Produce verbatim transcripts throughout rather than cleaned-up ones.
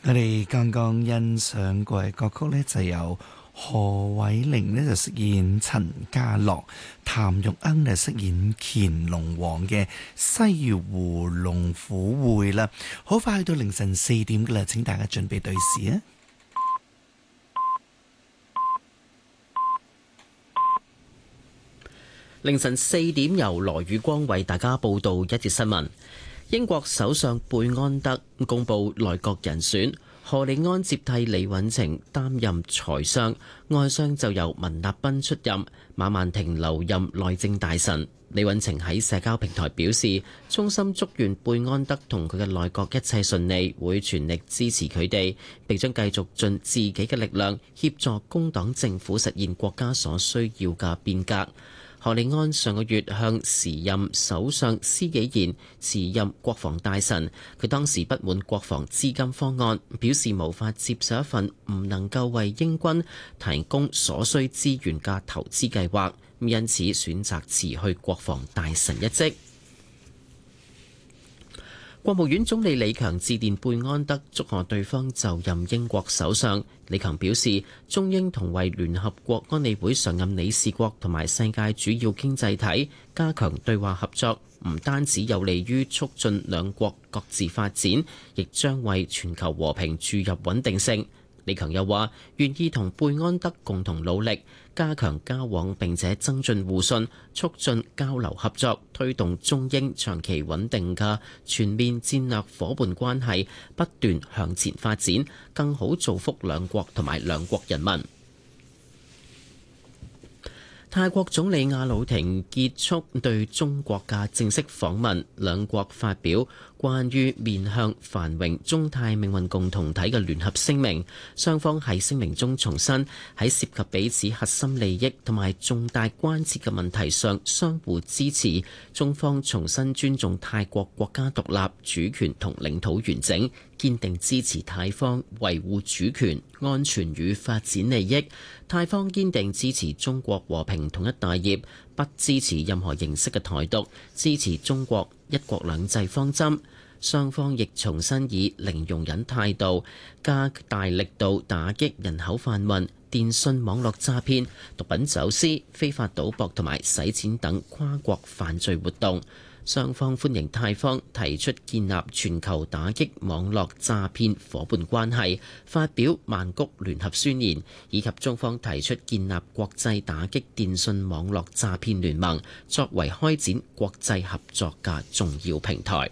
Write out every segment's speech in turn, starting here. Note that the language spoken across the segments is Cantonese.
我哋剛剛欣賞過嘅歌曲呢，就有何偉玲呢就飾演陳家樂，譚玉鶯就飾演乾隆王嘅西湖龍虎會啦。好快去到凌晨四點噶啦，請大家準備對視啊！ 凌晨四點由羅宇光為大家報道一節新聞。英國首相貝安德公布內閣人選，賀里安接替李允晴擔任財相，外相就由文立斌出任，馬曼婷留任內政大臣。李允晴喺社交平台表示，衷心祝願貝安德同佢嘅內閣一切順利，會全力支持佢哋，並將繼續盡自己嘅力量協助工黨政府實現國家所需要嘅變革。賀里安上個月向時任首相施紀賢辭任國防大臣，佢當時不滿國防資金方案，表示無法接受一份唔能夠為英軍提供所需資源嘅投資計劃，因此選擇辭去國防大臣一職。國務院總理李強致電貝安德，祝賀對方就任英國首相。李強表示，中英同為聯合國安理會常任理事國同埋世界主要經濟體加強對話合作，唔單止有利於促進兩國各自發展，亦將為全球和平注入穩定性。李強又話，願意同貝安德共同努力，加強交往並且增進互信，促進交流合作，推動中英長期穩定嘅全面戰略夥伴關係不斷向前發展，更好造福兩國同埋兩國人民。泰國總理阿魯廷結束對中國嘅正式訪問，兩國發表關於面向繁榮中泰命運共同體嘅聯合聲明。雙方喺聲明中重申，喺涉及彼此核心利益同埋重大關切嘅問題上相互支持。中方重新尊重泰國國家獨立、主權同領土完整，堅定支持泰方維護主權、安全與發展利益。泰方堅定支持中國和平統一大業，不支持任何形式嘅台獨，支持中國一國兩制方針。雙方亦重新以零容忍態度，加大力度打擊人口販運、電信網絡詐騙、毒品走私、非法賭博同埋洗錢等跨國犯罪活動。雙方歡迎泰方提出建立全球打擊網絡詐騙夥伴關係，發表曼谷聯合宣言，以及中方提出建立國際打擊電信網絡詐騙聯盟，作為開展國際合作嘅重要平台。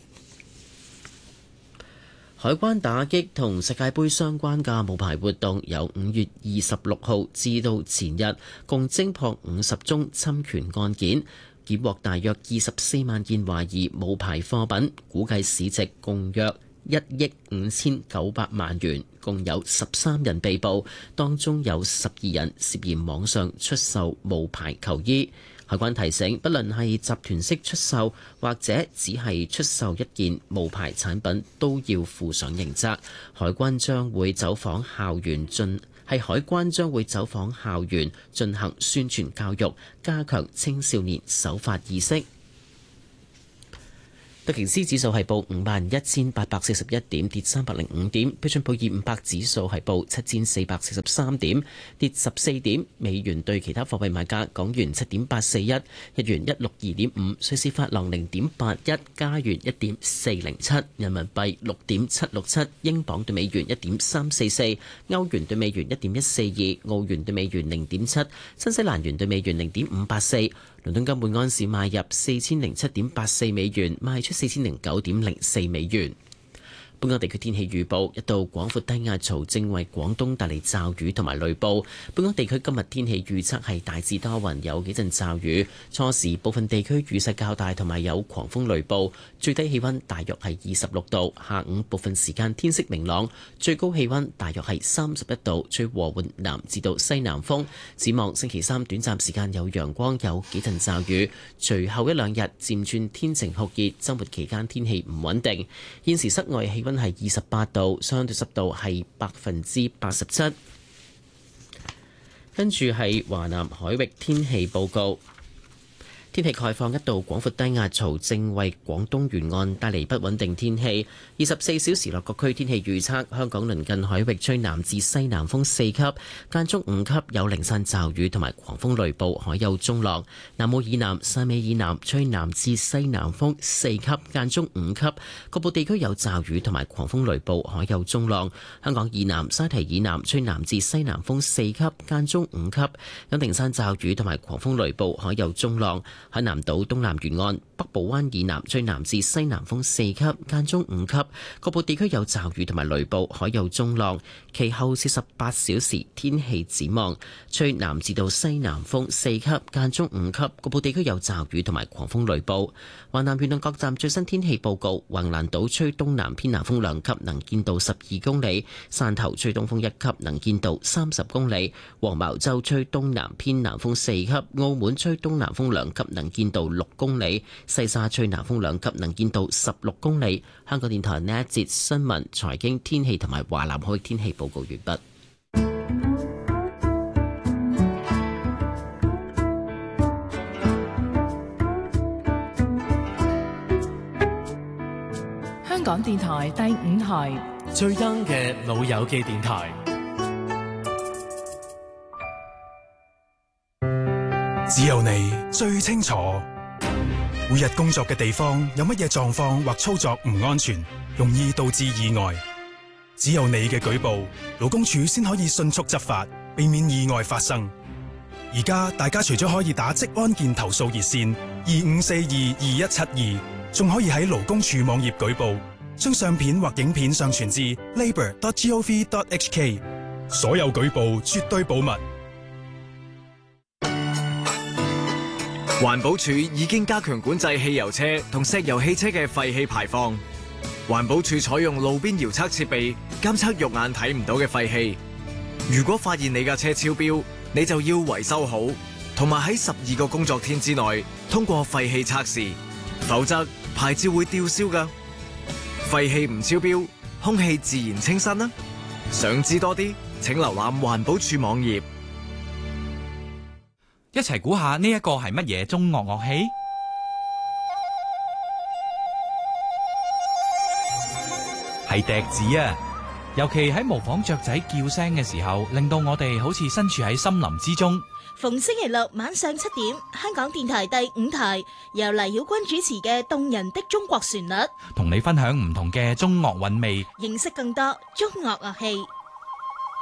海關打擊同世界盃相關嘅無牌活動，由五月二十六號至到前日，共偵破五十宗侵權案件，檢獲大約二十四萬件懷疑無牌貨品，估計市值共約一億五千九百萬元，共有十三人被捕，當中有十二人涉嫌網上出售無牌球衣。海關提醒，不論係集團式出售或者只係出售一件無牌產品，都要負上刑責。海關將會走訪校園進係海關將會走訪校園進行宣傳教育，加強青少年守法意識。道瓊斯指數係報五萬一千八百四十一點，跌三百零五點。標準普爾五百指數係報七千四百四十三點，跌十四點。美元對其他貨幣賣價：港元七點八四一，日元一六二點五，瑞士法郎零點八一，加元一點四零七，人民幣六點七六七，英鎊對美元一點三四四，歐元對美元一點一四二，澳元對美元零點七，新西蘭元對美元零點五八四。倫敦金每安士買入四千零七點八四美元，賣出四千零九點零四美元。本港地區天氣預報，一道廣闊低壓槽正為廣東帶嚟驟雨同埋雷暴。本港地區今日天氣預測係大致多雲，有幾陣驟雨。初時部分地區雨勢較大，同埋有狂風雷暴。最低氣溫大約係二十六度。下午部分時間天色明朗，最高氣溫大約係三十一度，吹和緩南至到西南風。展望星期三短暫時間有陽光，有幾陣驟雨。隨後一兩日漸轉天晴酷熱，週末期間天氣唔穩定。現時室外氣溫係二十八度，相對濕度係百分之八十七。跟住係華南海域天氣報告。 天氣概況，一道廣闊低壓槽正為廣東沿岸帶嚟不穩定天氣。二十四小時內各區天氣預測：香港鄰近海域吹南至西南風四級，間中五級，有零散驟雨同埋狂風雷暴，海有中浪。南澳以南、汕尾以南吹南至西南風四級，間中五級，局部地區有驟雨同埋狂風雷暴，海有中浪。香港以南、沙堤以南吹南至西南風四級，間中五級，有零散驟雨同埋狂風雷暴，海有中浪。海南島東南沿岸、北部灣以南吹南至西南風四級，間中五級，局部地區有驟雨同埋雷暴，海有中浪。其後四十八小時天氣展望，吹南至到西南風四級，間中五級，局部地區有驟雨同埋狂風雷暴。華南沿岸各站最新天氣報告：橫瀾島吹東南偏南風兩級，能見度十二公里；汕頭吹東風一級，能見度三十公里；黃茅洲吹東南偏南風四級；澳門吹東南風兩級，能見度六公里；西沙吹南風兩級，能見度十六公里。香港電台呢一節新聞、財經、天氣同埋華南海域天氣報告完畢。 香港電台第五台最 young 嘅老友記電台， 只有你最清楚每日工作嘅地方有乜嘢狀況或操作唔安全，容易導致意外。只有你嘅舉報，勞工處先可以迅速執法，避免意外發生。而家大家除咗可以打職安健投訴熱線二五四二二一七二，仲可以喺勞工處網頁舉報，將相片或影片上傳至 labour dot gov dot h k。 所有舉報絕對保密。 環保署已經加強管制汽油車同石油汽車嘅廢氣排放。環保署採用路邊遙測設備監測肉眼睇唔到嘅廢氣。如果發現你架車超標，你就要維修好，同埋喺十二個工作天之內通過廢氣測試，否則牌照會吊銷㗎。廢氣唔超標，空氣自然清新啦。想知多啲，請瀏覽環保署網頁。 一齊估下呢一個係乜嘢中樂樂器？係笛子啊！尤其喺模仿雀仔叫聲嘅時候，令到我哋好似身處喺森林之中。 逢星期六晚上七點，香港電台第五台由黎曉君主持嘅《動人的中國旋律》， 同你分享唔同嘅中樂韻味， 認識更多中樂樂器。